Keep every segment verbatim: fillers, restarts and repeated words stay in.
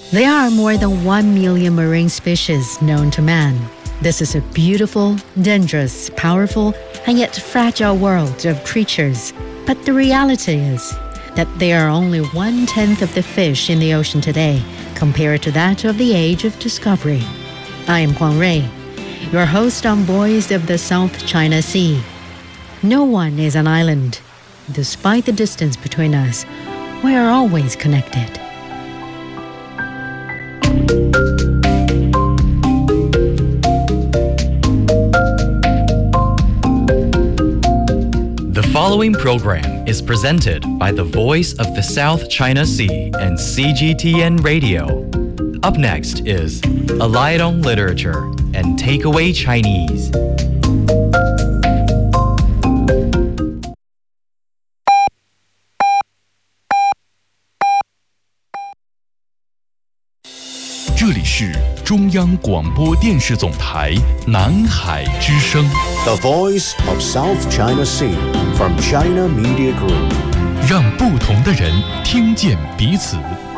There are more than one million marine species known to man. This is a beautiful, dangerous, powerful, and yet fragile world of creatures. But the reality is that there are only one-tenth of the fish in the ocean today compared to that of the age of discovery. I am Huang Rui, your host on Voice of the South China Sea. No one is an island. Despite the distance between us, we are always connected. The following program is presented by the Voice of the South China Sea and C G T N Radio. Up next is A Light on Literature and Takeaway Chinese. The 这里是中央广播电视总台南海之声 The Voice of South China Sea from China Media Group. 让不同的人听见彼此。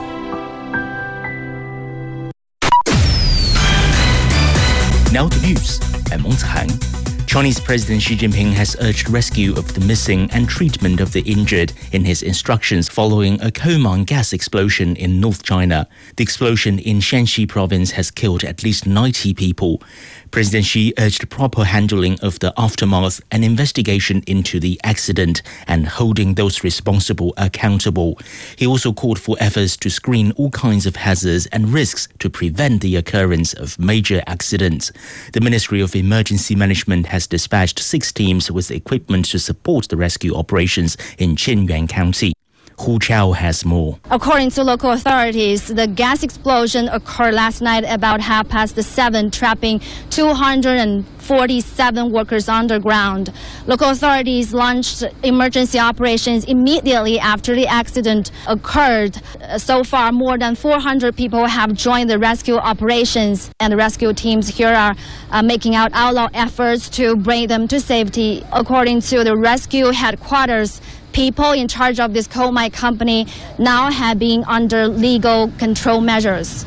Now the news. I'm Meng Cang. Chinese President Xi Jinping has urged rescue of the missing and treatment of the injured in his instructions following a coal mine gas explosion in North China. The explosion in Shanxi province has killed at least ninety people. President Xi urged proper handling of the aftermath and investigation into the accident and holding those responsible accountable. He also called for efforts to screen all kinds of hazards and risks to prevent the occurrence of major accidents. The Ministry of Emergency Management has dispatched six teams with equipment to support the rescue operations in Qianyuan County. Hu Chao has more. According to local authorities, the gas explosion occurred last night about half past seven, trapping two hundred forty-seven workers underground. Local authorities launched emergency operations immediately after the accident occurred. So far, more than four hundred people have joined the rescue operations, and the rescue teams here are uh, making out all-out efforts to bring them to safety. According to the rescue headquarters, people in charge of this coal mine company now have been under legal control measures.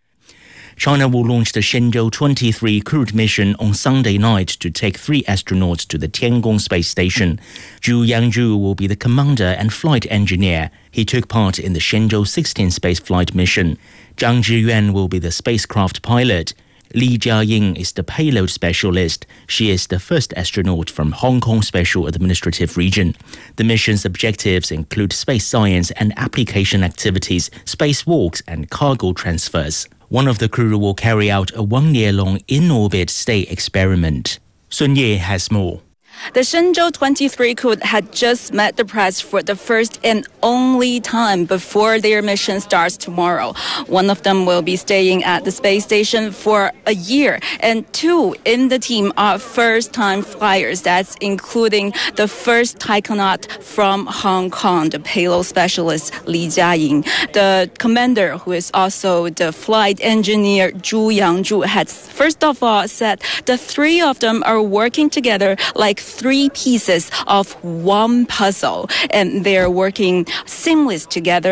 China will launch the Shenzhou twenty-three crewed mission on Sunday night to take three astronauts to the Tiangong space station. Zhu Yangzhu will be the commander and flight engineer. He took part in the Shenzhou sixteen spaceflight mission. Zhang Zhiyuan will be the spacecraft pilot. Li Jiaying is the payload specialist. She is the first astronaut from Hong Kong Special Administrative Region. The mission's objectives include space science and application activities, spacewalks, and cargo transfers. One of the crew will carry out a one-year-long in-orbit stay experiment. Sun Ye has more. The Shenzhou twenty-three crew had just met the press for the first and only time before their mission starts tomorrow. One of them will be staying at the space station for a year, and two in the team are first-time flyers. That's including the first taikonaut from Hong Kong, the payload specialist Li Jiaying. The commander, who is also the flight engineer Zhu Yangzhu, had first of all said the three of them are working together like three pieces of one puzzle, and they're working seamless together.